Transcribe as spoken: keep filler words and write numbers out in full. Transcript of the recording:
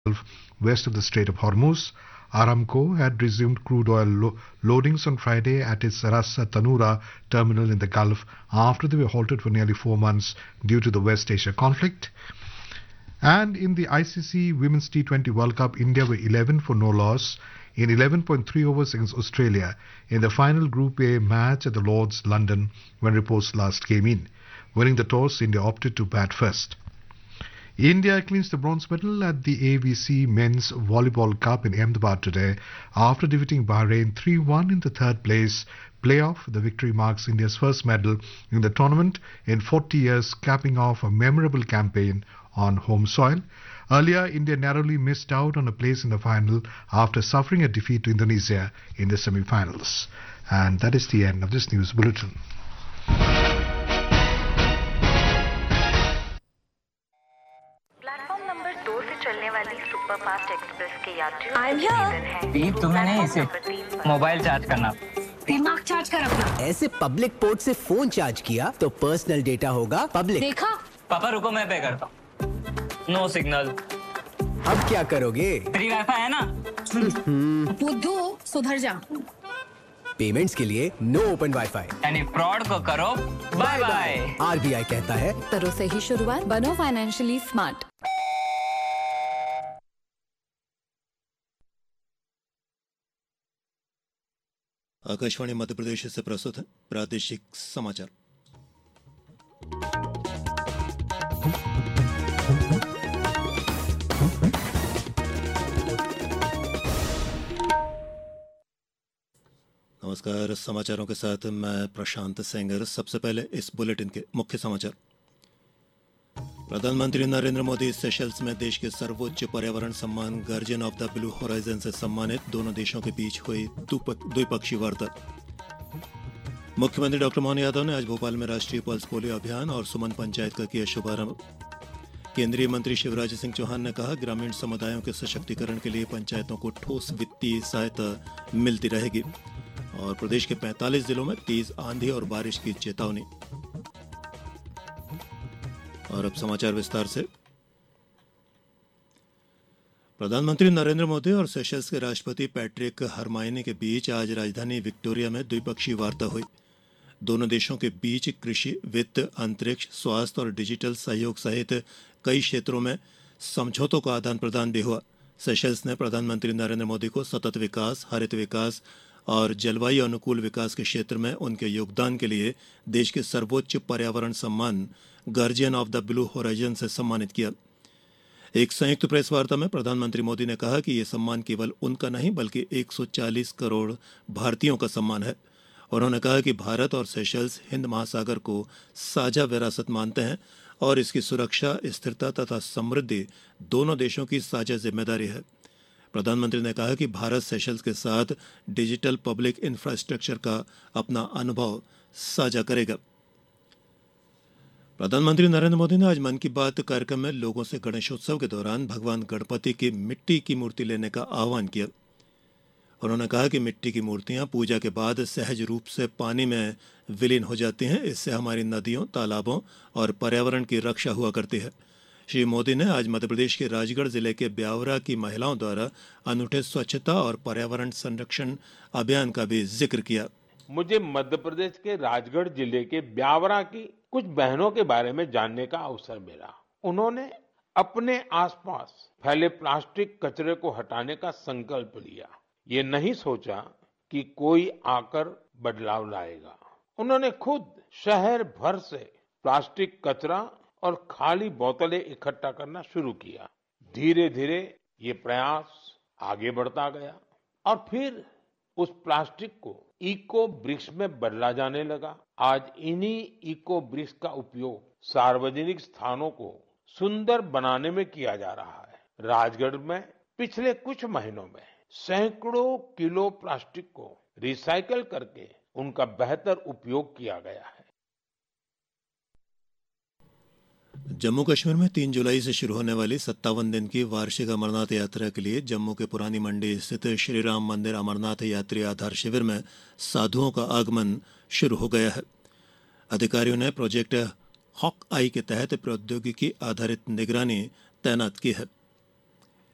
west of the Strait of Hormuz. Aramco had resumed crude oil lo- loadings on Friday at its Ras Tanura terminal in the Gulf after they were halted for nearly four months due to the West Asia conflict. And in the I C C Women's T twenty World Cup, India were eleven for no loss in eleven point three overs against Australia in the final Group A match at the Lord's, London, when reports last came in. Winning the toss, India opted to bat first. India clinched the bronze medal at the A V C Men's Volleyball Cup in Ahmedabad today after defeating Bahrain three one in the third place playoff. The victory marks India's first medal in the tournament in forty years, capping off a memorable campaign on home soil. Earlier, India narrowly missed out on a place in the final after suffering a defeat to Indonesia in the semi-finals. And that is the end of this news bulletin. I'm here. दीप तुम्हें नहीं इसे mobile charge करना दिमाग charge कर अपना। ऐसे public port से phone charge किया तो पर्सनल डेटा होगा पब्लिक। देखा? पापा रुको मैं पे करता हूँ। No signal. अब क्या करोगे? फ्री वाईफाई है ना? बुद्धू सुधर जा। पेमेंट्स के लिए नो ओपन वाईफाई। यानी फ्रॉड को करो बाय बाय। आरबीआई कहता है करो से ही शुरुआत, बनो फाइनेंशियली स्मार्ट। आकाशवाणी मध्य प्रदेश से प्रस्तुत है प्रादेशिक समाचार। नमस्कार, समाचारों के साथ मैं प्रशांत सेंगर। सबसे पहले इस बुलेटिन के मुख्य समाचार। प्रधानमंत्री नरेंद्र मोदी सेशल्स में देश के सर्वोच्च पर्यावरण सम्मान guardian of the blue horizon से सम्मानित। दोनों देशों के बीच हुई द्विपक्षीय वार्ता। मुख्यमंत्री डॉक्टर मोहन यादव ने आज भोपाल में राष्ट्रीय पल्स पोलियो अभियान और सुमन पंचायत का किया शुभारंभ। केंद्रीय मंत्री शिवराज सिंह चौहान ने कहा, ग्रामीण समुदायों के सशक्तिकरण के लिए पंचायतों को ठोस वित्तीय सहायता मिलती रहेगी। और प्रदेश के पैंतालीस जिलों में तेज आंधी और बारिश की चेतावनी। और अब समाचार विस्तार से। प्रधानमंत्री नरेंद्र मोदी और सेशल्स के राष्ट्रपति पैट्रिक हरमाइनी के बीच आज राजधानी विक्टोरिया में द्विपक्षीय वार्ता हुई। दोनों देशों के बीच कृषि, वित्त, अंतरिक्ष, स्वास्थ्य और डिजिटल सहयोग सहित कई क्षेत्रों में समझौतों का आदान प्रदान भी हुआ। सेशल्स ने प्रधानमंत्री नरेंद्र मोदी को सतत विकास, हरित विकास और जलवायु अनुकूल विकास के क्षेत्र में उनके योगदान के लिए देश के सर्वोच्च पर्यावरण सम्मान guardian of the blue horizon से सम्मानित किया। एक संयुक्त प्रेस वार्ता में प्रधानमंत्री मोदी ने कहा कि यह सम्मान केवल उनका नहीं बल्कि एक सौ चालीस करोड़ भारतीयों का सम्मान है। उन्होंने कहा कि भारत और सेशल्स हिंद महासागर को साझा विरासत मानते हैं और इसकी सुरक्षा, स्थिरता तथा समृद्धि दोनों देशों की साझा जिम्मेदारी है। प्रधानमंत्री ने कहा कि भारत सेशल्स के साथ डिजिटल पब्लिक इंफ्रास्ट्रक्चर का अपना अनुभव साझा करेगा। प्रधानमंत्री नरेंद्र मोदी ने आज मन की बात कार्यक्रम में लोगों से गणेशोत्सव के दौरान भगवान गणपति की मिट्टी की मूर्ति लेने का आह्वान किया। उन्होंने कहा कि मिट्टी की मूर्तियां पूजा के बाद सहज रूप से पानी में विलीन हो जाती हैं। इससे हमारी नदियों, तालाबों और पर्यावरण की रक्षा हुआ करती है। श्री मोदी ने आज मध्य प्रदेश के राजगढ़ जिले के ब्यावरा की महिलाओं द्वारा अनूठे स्वच्छता और पर्यावरण संरक्षण अभियान का भी जिक्र किया। मुझे मध्य प्रदेश के राजगढ़ जिले के ब्यावरा की कुछ बहनों के बारे में जानने का अवसर मिला। उन्होंने अपने आसपास फैले प्लास्टिक कचरे को हटाने का संकल्प लिया। ये नहीं सोचा कि कोई आकर बदलाव लाएगा। उन्होंने खुद शहर भर से प्लास्टिक कचरा और खाली बोतलें इकट्ठा करना शुरू किया। धीरे धीरे ये प्रयास आगे बढ़ता गया और फिर उस प्लास्टिक को इको ब्रिक्स में बदला जाने लगा। आज इन्हीं इको ब्रिक्स का उपयोग सार्वजनिक स्थानों को सुंदर बनाने में किया जा रहा है। राजगढ़ में पिछले कुछ महीनों में सैकड़ों किलो प्लास्टिक को रिसाइकल करके उनका बेहतर उपयोग किया गया है। जम्मू कश्मीर में तीन जुलाई से शुरू होने वाली सत्तावन दिन की वार्षिक अमरनाथ यात्रा के लिए जम्मू के पुरानी मंडी स्थित श्री राम मंदिर अमरनाथ यात्री आधार शिविर में साधुओं का आगमन शुरू हो गया है। अधिकारियों ने प्रोजेक्ट हॉक आई के तहत प्रौद्योगिकी आधारित निगरानी तैनात की है।